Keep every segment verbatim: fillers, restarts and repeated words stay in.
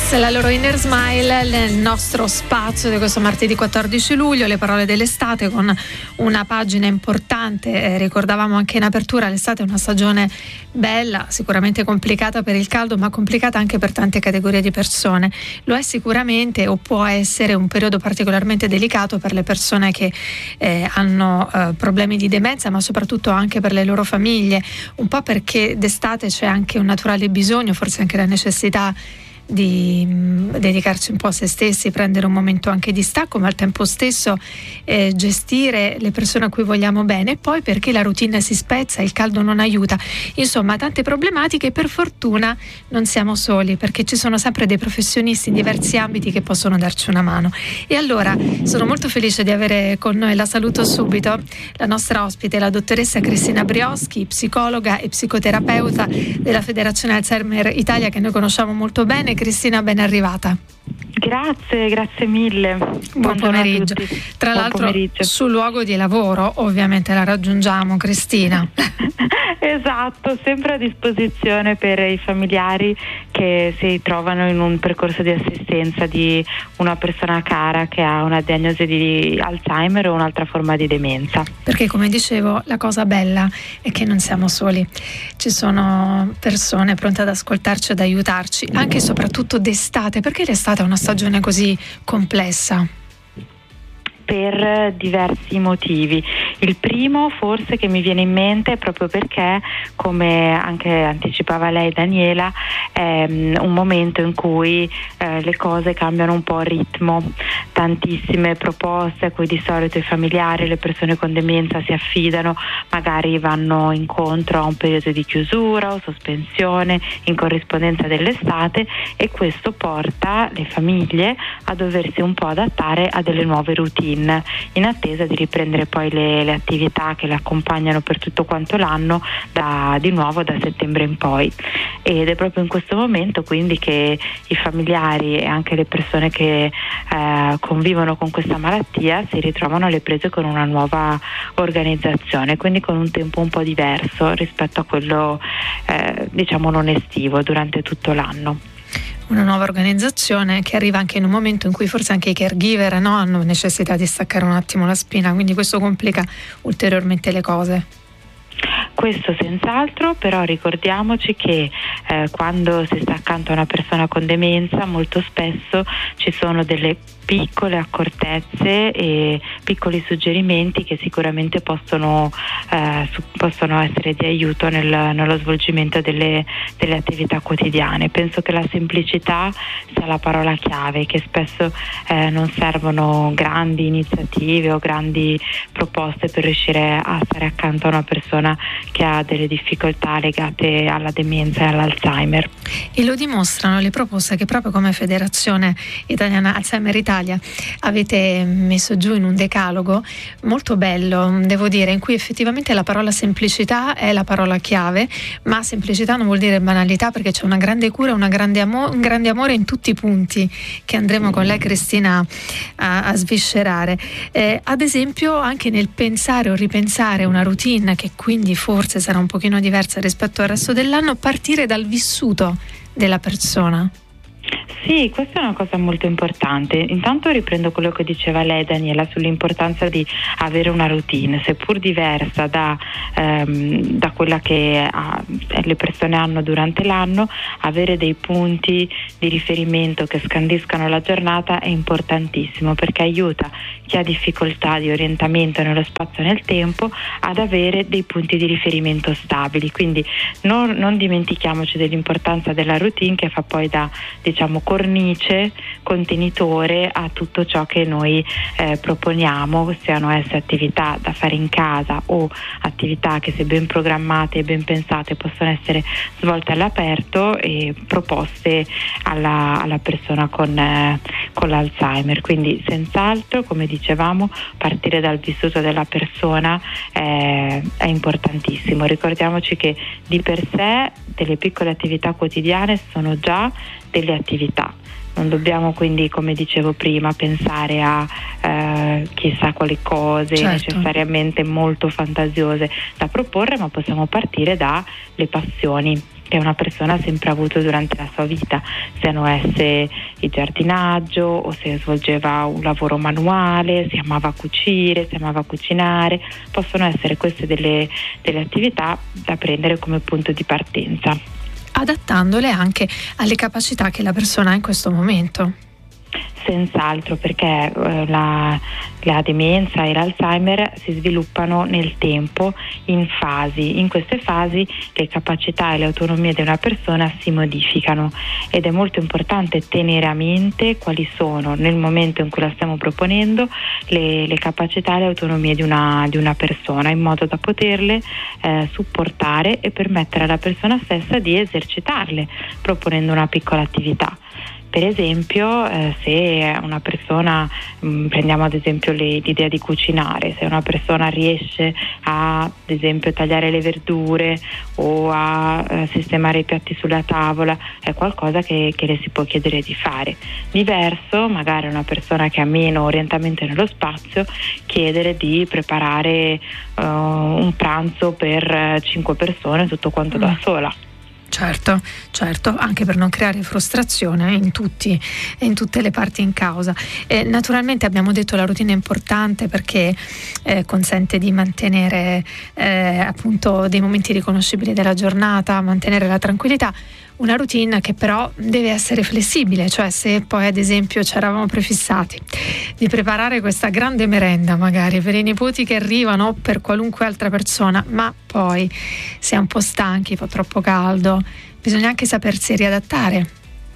Kiss, la loro Inner Smile, nel nostro spazio di questo martedì quattordici luglio, le parole dell'estate con una pagina importante. Eh, ricordavamo anche in apertura, l'estate è una stagione bella, sicuramente complicata per il caldo, ma complicata anche per tante categorie di persone. Lo è sicuramente, o può essere un periodo particolarmente delicato per le persone che eh, hanno eh, problemi di demenza, ma soprattutto anche per le loro famiglie, un po' perché d'estate c'è anche un naturale bisogno, forse anche la necessità di mh, dedicarci un po' a se stessi, prendere un momento anche di stacco, ma al tempo stesso eh, gestire le persone a cui vogliamo bene, e poi perché la routine si spezza, il caldo non aiuta, insomma tante problematiche. Per fortuna non siamo soli, perché ci sono sempre dei professionisti in diversi ambiti che possono darci una mano. E allora sono molto felice di avere con noi, la saluto subito, la nostra ospite, la dottoressa Cristina Brioschi, psicologa e psicoterapeuta della Federazione Alzheimer Italia, che noi conosciamo molto bene. Cristina, ben arrivata. Grazie, grazie mille. Buon pomeriggio. Tra Buon l'altro pomeriggio. Sul luogo di lavoro ovviamente la raggiungiamo, Cristina. Esatto, sempre a disposizione per i familiari che si trovano in un percorso di assistenza di una persona cara che ha una diagnosi di Alzheimer o un'altra forma di demenza. Perché, come dicevo, la cosa bella è che non siamo soli, ci sono persone pronte ad ascoltarci, ad aiutarci, anche e soprattutto d'estate. Perché l'estate è una stagione così complessa? Per diversi motivi. Il primo forse che mi viene in mente è proprio perché, come anche anticipava lei Daniela, è un momento in cui eh, le cose cambiano un po' ritmo, tantissime proposte a cui di solito i familiari, le persone con demenza si affidano, magari vanno incontro a un periodo di chiusura o sospensione in corrispondenza dell'estate, e questo porta le famiglie a doversi un po' adattare a delle nuove routine in attesa di riprendere poi le, le attività che le accompagnano per tutto quanto l'anno, da, di nuovo da settembre in poi. Ed è proprio in questo momento quindi che i familiari e anche le persone che eh, convivono con questa malattia si ritrovano alle prese con una nuova organizzazione, quindi con un tempo un po' diverso rispetto a quello eh, diciamo non estivo durante tutto l'anno. Una nuova organizzazione che arriva anche in un momento in cui forse anche i caregiver, no, hanno necessità di staccare un attimo la spina, quindi questo complica ulteriormente le cose. Questo senz'altro, però ricordiamoci che eh, quando si sta accanto a una persona con demenza molto spesso ci sono delle piccole accortezze e piccoli suggerimenti che sicuramente possono, eh, su, possono essere di aiuto nel, nello svolgimento delle, delle attività quotidiane. Penso che la semplicità sia la parola chiave, che spesso eh, non servono grandi iniziative o grandi proposte per riuscire a stare accanto a una persona che ha delle difficoltà legate alla demenza e all'Alzheimer. E lo dimostrano le proposte che proprio come Federazione Italiana Alzheimer Italia avete messo giù in un decalogo molto bello, devo dire, in cui effettivamente la parola semplicità è la parola chiave, ma semplicità non vuol dire banalità, perché c'è una grande cura, una grande amo- un grande amore in tutti i punti che andremo con lei, Cristina, a, a sviscerare. Eh, ad esempio anche nel pensare o ripensare una routine che quindi forse sarà un pochino diversa rispetto al resto dell'anno, partire dal vissuto della persona. Sì, questa è una cosa molto importante. Intanto riprendo quello che diceva lei, Daniela, sull'importanza di avere una routine, seppur diversa da, ehm, da quella che ha, le persone hanno durante l'anno. Avere dei punti di riferimento che scandiscano la giornata è importantissimo, perché aiuta chi ha difficoltà di orientamento nello spazio e nel tempo ad avere dei punti di riferimento stabili. Quindi non, non dimentichiamoci dell'importanza della routine, che fa poi da, diciamo, cornice, contenitore a tutto ciò che noi eh, proponiamo, siano esse attività da fare in casa o attività che, se ben programmate e ben pensate, possono essere svolte all'aperto e proposte alla, alla persona con, eh, con l'Alzheimer. Quindi senz'altro, come dicevamo, partire dal vissuto della persona eh, è importantissimo. Ricordiamoci che di per sé delle piccole attività quotidiane sono già delle attività. Non dobbiamo quindi, come dicevo prima, pensare a eh, chissà quali cose, certo, necessariamente molto fantasiose da proporre, ma possiamo partire dalle passioni che una persona ha sempre avuto durante la sua vita, siano esse il giardinaggio o se svolgeva un lavoro manuale, se amava cucire, se amava cucinare. Possono essere queste delle, delle attività da prendere come punto di partenza, adattandole anche alle capacità che la persona ha in questo momento. Senz'altro, perché eh, la, la demenza e l'Alzheimer si sviluppano nel tempo in fasi. In queste fasi le capacità e le autonomie di una persona si modificano ed è molto importante tenere a mente quali sono, nel momento in cui la stiamo proponendo, le, le capacità e le autonomie di una, di una persona, in modo da poterle eh, supportare e permettere alla persona stessa di esercitarle, proponendo una piccola attività. Per esempio, eh, se una persona, mh, prendiamo ad esempio le, l'idea di cucinare, se una persona riesce a, ad esempio, tagliare le verdure o a eh, sistemare i piatti sulla tavola, è qualcosa che, che le si può chiedere di fare. Diverso, magari una persona che ha meno orientamento nello spazio, chiedere di preparare uh, un pranzo per cinque persone, tutto quanto mm. da sola. Certo, certo, anche per non creare frustrazione in tutti, in tutte le parti in causa. Eh, naturalmente abbiamo detto la routine è importante perché eh, consente di mantenere eh, appunto dei momenti riconoscibili della giornata, mantenere la tranquillità. Una routine che però deve essere flessibile, cioè se poi ad esempio ci eravamo prefissati di preparare questa grande merenda magari per i nipoti che arrivano o per qualunque altra persona, ma poi si è un po' stanchi, fa troppo caldo, bisogna anche sapersi riadattare.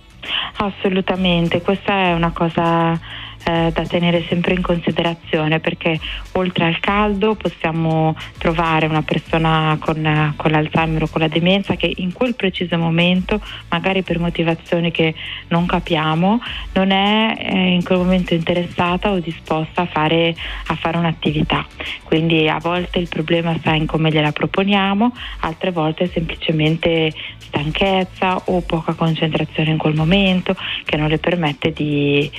Assolutamente, questa è una cosa eh, da tenere sempre in considerazione, perché oltre al caldo possiamo trovare una persona con, con l'Alzheimer o con la demenza che in quel preciso momento, magari per motivazioni che non capiamo, non è eh, in quel momento interessata o disposta a fare, a fare un'attività. Quindi a volte il problema sta in come gliela proponiamo, altre volte semplicemente stanchezza o poca concentrazione in quel momento che non le permette di,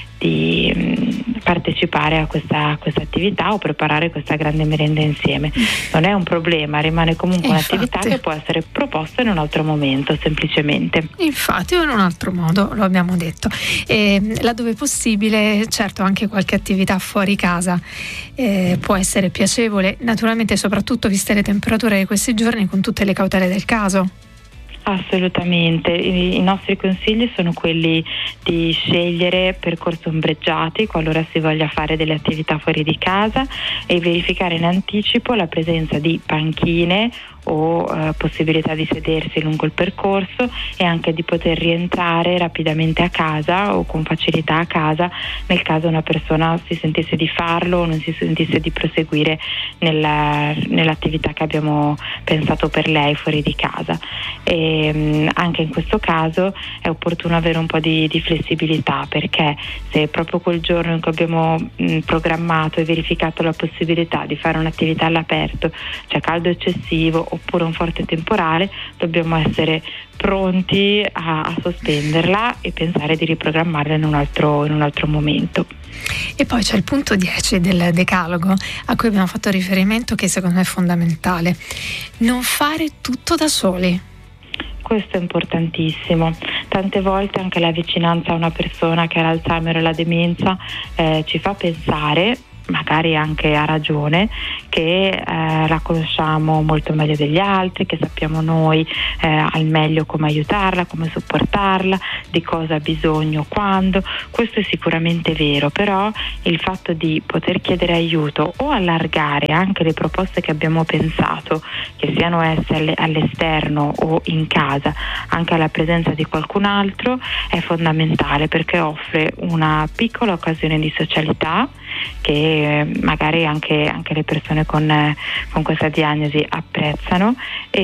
di mh, partecipare a questa, a questa attività o preparare questa grande merenda insieme. Non è un problema, rimane comunque Infatti. un'attività che può essere proposta in un altro momento, semplicemente. Infatti, o in un altro modo, lo abbiamo detto. E, laddove possibile, certo, anche qualche attività fuori casa eh, può essere piacevole, naturalmente soprattutto viste le temperature di questi giorni, con tutte le cautele del caso. Assolutamente, I, i nostri consigli sono quelli di scegliere percorsi ombreggiati qualora si voglia fare delle attività fuori di casa e verificare in anticipo la presenza di panchine o eh, possibilità di sedersi lungo il percorso e anche di poter rientrare rapidamente a casa o con facilità a casa nel caso una persona si sentisse di farlo o non si sentisse di proseguire nella, nell'attività che abbiamo pensato per lei fuori di casa. E mh, anche in questo caso è opportuno avere un po' di, di flessibilità, perché se proprio quel giorno in cui abbiamo mh, programmato e verificato la possibilità di fare un'attività all'aperto c'è caldo eccessivo oppure un forte temporale, dobbiamo essere pronti a, a sospenderla e pensare di riprogrammarla in un altro, in un altro momento. E poi c'è il punto dieci del decalogo a cui abbiamo fatto riferimento, che secondo me è fondamentale: non fare tutto da soli. Questo è importantissimo. Tante volte anche la vicinanza a una persona che ha l'Alzheimer e la demenza eh, ci fa pensare, magari anche a ragione, che eh, la conosciamo molto meglio degli altri, che sappiamo noi eh, al meglio come aiutarla, come supportarla, di cosa ha bisogno, quando. Questo è sicuramente vero, però il fatto di poter chiedere aiuto o allargare anche le proposte che abbiamo pensato, che siano esse all'esterno o in casa, anche alla presenza di qualcun altro, è fondamentale, perché offre una piccola occasione di socialità che magari anche, anche le persone con, eh, con questa diagnosi apprezzano,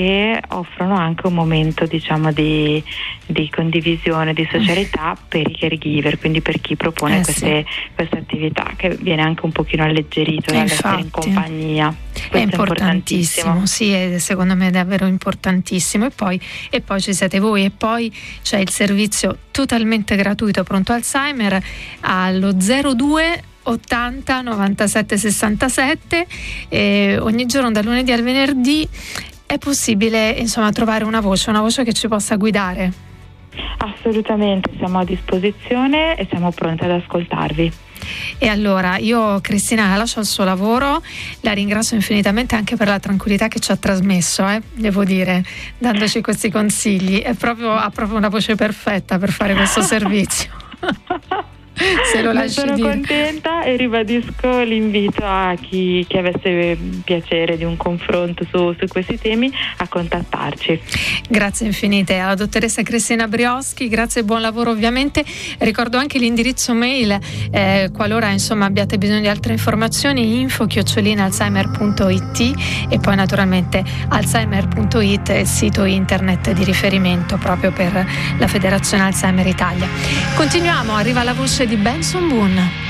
e offrono anche un momento, diciamo, di, di condivisione, di socialità per i caregiver, quindi per chi propone eh queste, sì. queste attività, che viene anche un pochino alleggerito dall'essere in compagnia. Questo è importantissimo, è importantissimo. Sì, è, secondo me è davvero importantissimo. E poi, e poi ci siete voi, e poi c'è il servizio totalmente gratuito Pronto Alzheimer allo zero due ottanta novantasette sessantasette, eh, ogni giorno dal lunedì al venerdì, è possibile insomma trovare una voce, una voce che ci possa guidare? Assolutamente, siamo a disposizione e siamo pronti ad ascoltarvi. E allora io Cristina la lascio al suo lavoro, la ringrazio infinitamente anche per la tranquillità che ci ha trasmesso, eh, devo dire, dandoci questi consigli. È proprio, ha proprio una voce perfetta per fare questo servizio. Se lo lasci sono dire. Contenta e ribadisco l'invito a chi, chi avesse piacere di un confronto su, su questi temi a contattarci. Grazie infinite alla dottoressa Cristina Brioschi, grazie e buon lavoro ovviamente. Ricordo anche l'indirizzo mail eh, qualora insomma abbiate bisogno di altre informazioni, info chiocciolina alzheimer punto it, e poi naturalmente alzheimer punto it è il sito internet di riferimento proprio per la Federazione Alzheimer Italia. Continuiamo, arriva la voce di Benson Boone.